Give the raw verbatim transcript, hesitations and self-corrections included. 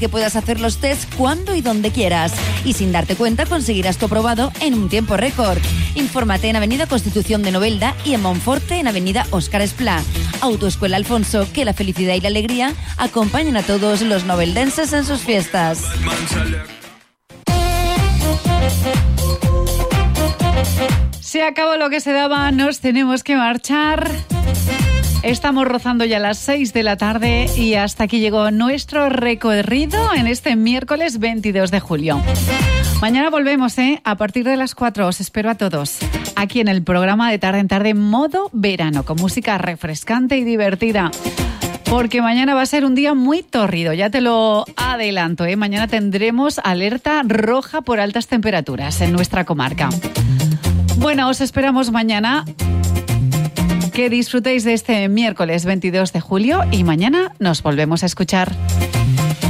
que puedas hacer los tests cuando y donde quieras. Y sin darte cuenta conseguirás tu aprobado en un tiempo récord. Infórmate en Avenida Constitución de Novelda y en Monforte en Avenida Óscar Esplá. Autoescuela Alfonso, que la felicidad y la alegría acompañen a todos los noveldenses en sus fiestas. Se acabó lo que se daba, nos tenemos que marchar. Estamos rozando ya las seis de la tarde y hasta aquí llegó nuestro recorrido en este miércoles veintidós de julio. Mañana volvemos, ¿eh? A partir de las cuatro. Os espero a todos aquí en el programa de Tarde en Tarde modo verano, con música refrescante y divertida. Porque mañana va a ser un día muy tórrido, ya te lo adelanto, ¿eh? Mañana tendremos alerta roja por altas temperaturas en nuestra comarca. Bueno, os esperamos mañana. Que disfrutéis de este miércoles veintidós de julio y mañana nos volvemos a escuchar.